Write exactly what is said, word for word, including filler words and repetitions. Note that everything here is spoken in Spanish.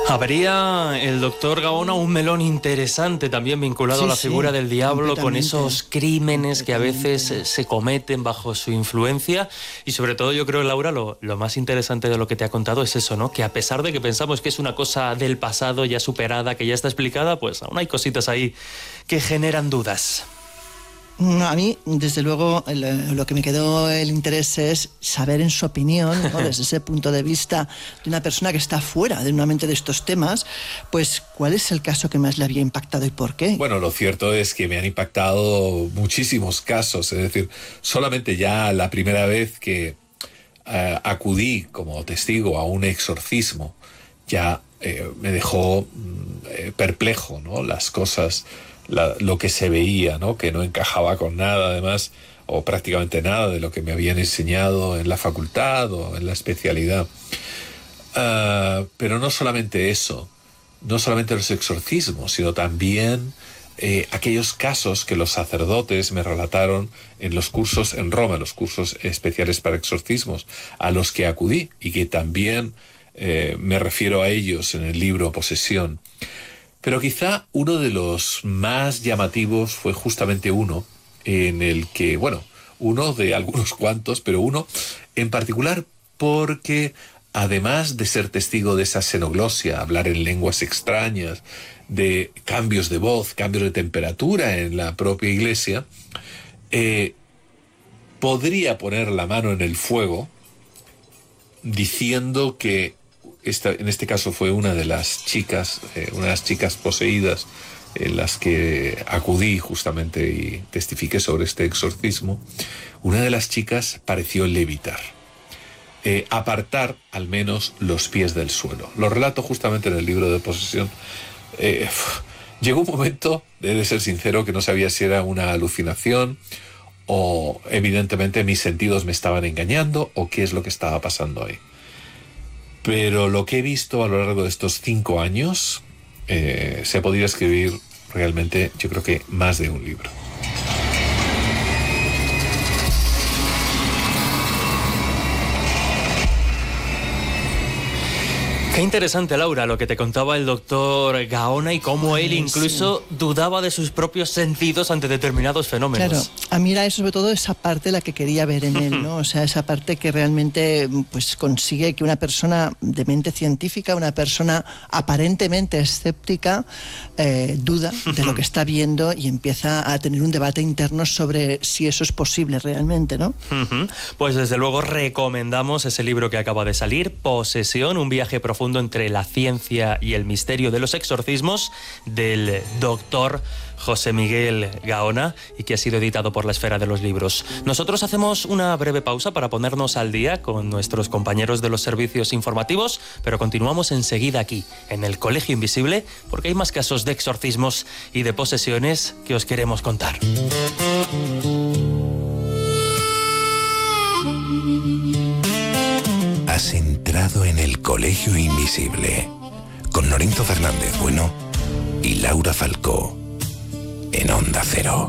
Habría el doctor Gaona un melón interesante también vinculado Sí, a la sí, figura del diablo, con completamente. esos crímenes que a veces eh, se cometen bajo su influencia. Y sobre todo yo creo, Laura, lo, lo más interesante de lo que te ha contado es eso, ¿no? Que a pesar de que pensamos que es una cosa del pasado ya superada, que ya está explicada, pues aún hay cositas ahí que generan dudas. A mí, desde luego, el, lo que me quedó el interés es saber, en su opinión, ¿no? Desde ese punto de vista de una persona que está fuera de una mente de estos temas, pues cuál es el caso que más le había impactado y por qué. Bueno, lo cierto es que me han impactado muchísimos casos, es decir, solamente ya la primera vez que uh, acudí como testigo a un exorcismo ya eh, me dejó eh, perplejo, ¿no? Las cosas... La, lo que se veía, ¿no? Que no encajaba con nada, además, o prácticamente nada de lo que me habían enseñado en la facultad o en la especialidad. Uh, pero no solamente eso, no solamente los exorcismos, sino también eh, aquellos casos que los sacerdotes me relataron en los cursos en Roma, los cursos especiales para exorcismos, a los que acudí y que también eh, me refiero a ellos en el libro Posesión. Pero quizá uno de los más llamativos fue justamente uno en el que, bueno, uno de algunos cuantos, pero uno en particular porque además de ser testigo de esa xenoglosia, hablar en lenguas extrañas, de cambios de voz, cambios de temperatura en la propia iglesia, eh, podría poner la mano en el fuego diciendo que Esta, en este caso fue una de las chicas, eh, una de las chicas poseídas en las que acudí justamente y testifiqué sobre este exorcismo. Una de las chicas pareció levitar, eh, apartar al menos los pies del suelo. Lo relato justamente en el libro de Posesión. Eh, llegó un momento, he de ser sincero, que no sabía si era una alucinación o evidentemente mis sentidos me estaban engañando o qué es lo que estaba pasando ahí. Pero lo que he visto a lo largo de estos cinco años eh, se podría escribir realmente, yo creo que más de un libro. Qué interesante, Laura, lo que te contaba el doctor Gaona y cómo él incluso sí. dudaba de sus propios sentidos ante determinados fenómenos. Claro, a mí era sobre todo esa parte la que quería ver en él, ¿no? O sea, esa parte que realmente pues consigue que una persona de mente científica, una persona aparentemente escéptica, eh, duda de lo que está viendo y empieza a tener un debate interno sobre si eso es posible realmente, ¿no? Pues desde luego recomendamos ese libro que acaba de salir, Posesión, un viaje profundo entre la ciencia y el misterio de los exorcismos, del doctor José Miguel Gaona, y que ha sido editado por la Esfera de los Libros. Nosotros hacemos una breve pausa para ponernos al día con nuestros compañeros de los servicios informativos, pero continuamos enseguida aquí, en el Colegio Invisible, porque hay más casos de exorcismos y de posesiones que os queremos contar. Has entrado en el Colegio Invisible con Lorenzo Fernández Bueno y Laura Falcó en Onda Cero.